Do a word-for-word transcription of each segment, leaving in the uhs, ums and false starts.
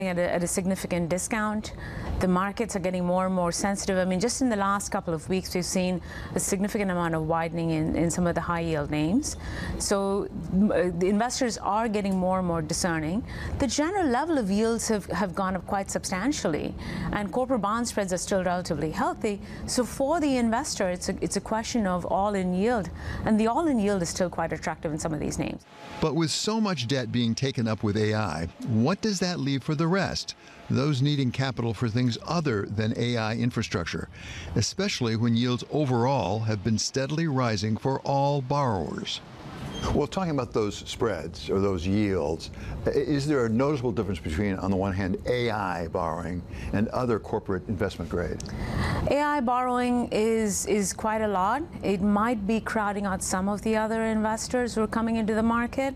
At a, at a significant discount. The markets are getting more and more sensitive. I mean, just in the last couple of weeks, we've seen a significant amount of widening in, in some of the high yield names. So uh, the investors are getting more and more discerning. The general level of yields have, have gone up quite substantially, and corporate bond spreads are still relatively healthy. So for the investor, it's a, it's a question of all-in yield, and the all-in yield is still quite attractive in some of these names. But with so much debt being taken up with A I, what does that leave for the rest? Those needing capital for things other than A I infrastructure, especially when yields overall have been steadily rising for all borrowers. Well, talking about those spreads or those yields, is there a noticeable difference between, on the one hand, A I borrowing and other corporate investment grade? A I borrowing is is quite a lot. It might be crowding out some of the other investors who are coming into the market,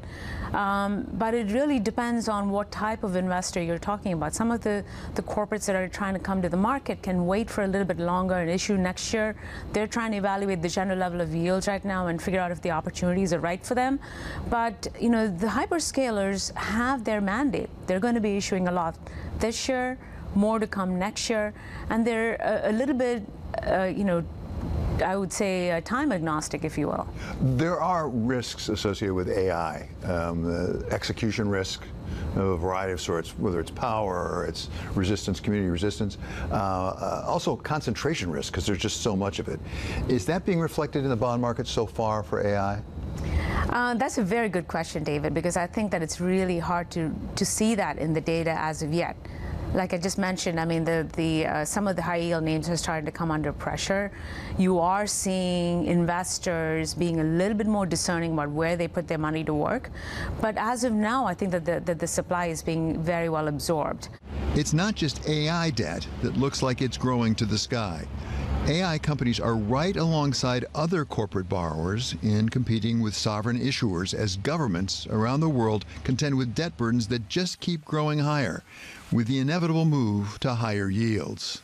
um, but it really depends on what type of investor you're talking about. Some of the, the corporates that are trying to come to the market can wait for a little bit longer and issue next year. They're trying to evaluate the general level of yields right now and figure out if the opportunities are right for them. But you know, the hyperscalers have their mandate. They're going to be issuing a lot this year, more to come next year, and they're a, a little bit, uh, you know, I would say uh, time agnostic, if you will. There are risks associated with A I, um, the execution risk of a variety of sorts, whether it's power or it's resistance, community resistance. Uh, uh, also concentration risk, because there's just so much of it. Is that being reflected in the bond market so far for A I? Uh, that's a very good question, David, because I think that it's really hard to, to see that in the data as of yet. Like I just mentioned, I mean, the, the, uh, some of the high yield names are starting to come under pressure. You are seeing investors being a little bit more discerning about where they put their money to work. But as of now, I think that the, that the supply is being very well absorbed. It's not just A I debt that looks like it's growing to the sky. A I companies are right alongside other corporate borrowers in competing with sovereign issuers as governments around the world contend with debt burdens that just keep growing higher, with the inevitable move to higher yields.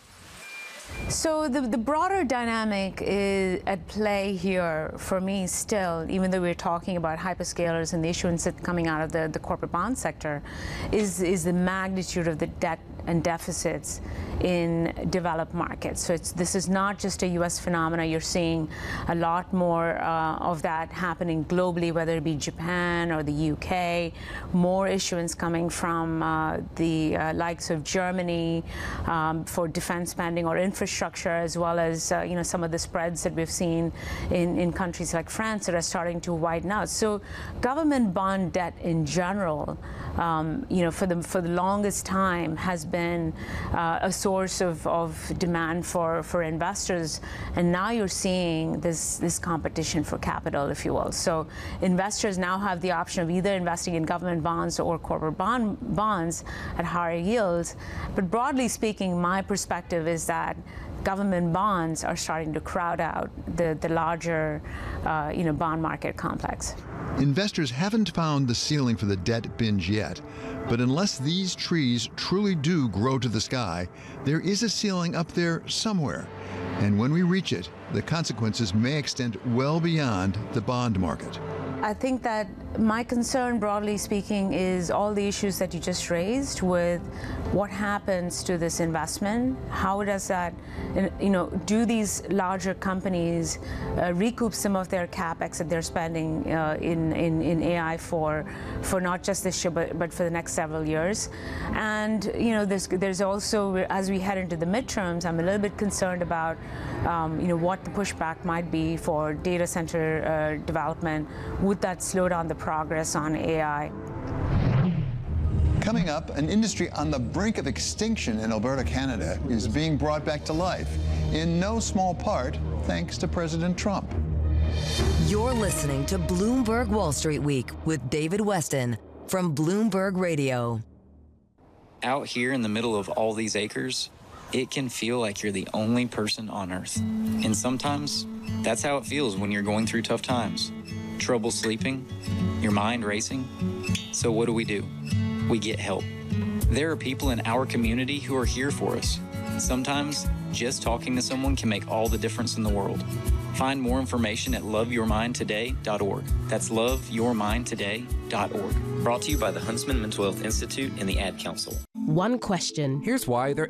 So the, the broader dynamic is at play here for me still, even though we're talking about hyperscalers and the issuance coming out of the, the corporate bond sector, is, is the magnitude of the debt and deficits in developed markets. So it's, this is not just a U S phenomena. You're seeing a lot more uh, of that happening globally, whether it be Japan or the U K, more issuance coming from uh, the uh, likes of Germany um, for defense spending or infrastructure, as well as uh, you know, some of the spreads that we've seen in, in countries like France that are starting to widen out. So government bond debt in general, um, you know, for the, for the longest time has been uh, a source of, of demand for, for investors, and now you're seeing this, this competition for capital, if you will. So investors now have the option of either investing in government bonds or corporate bond, bonds at higher yields. But broadly speaking, my perspective is that government bonds are starting to crowd out the, the larger uh, you know, bond market complex. Investors haven't found the ceiling for the debt binge yet, but unless these trees truly do grow to the sky, there is a ceiling up there somewhere. And when we reach it, the consequences may extend well beyond the bond market. I think that my concern, broadly speaking, is all the issues that you just raised with what happens to this investment. How does that, you know, do these larger companies uh, recoup some of their capex that they're spending uh, in, in, in A I for, for not just this year, but, but for the next several years? And, you know, there's, there's also, as we head into the midterms, I'm a little bit concerned about, um, you know, what the pushback might be for data center uh, development. Would that slow down the progress on A I? Coming up, an industry on the brink of extinction in Alberta, Canada, is being brought back to life, in no small part thanks to President Trump. You're listening to Bloomberg Wall Street Week with David Weston from Bloomberg Radio. Out here in the middle of all these acres, it can feel like you're the only person on Earth. And sometimes, that's how it feels when you're going through tough times. Trouble sleeping, your mind racing. So what do we do? We get help. There are people in our community who are here for us. Sometimes, just talking to someone can make all the difference in the world. Find more information at love your mind today dot org. That's love your mind today dot org. Brought to you by the Huntsman Mental Health Institute and the Ad Council. One question. Here's why there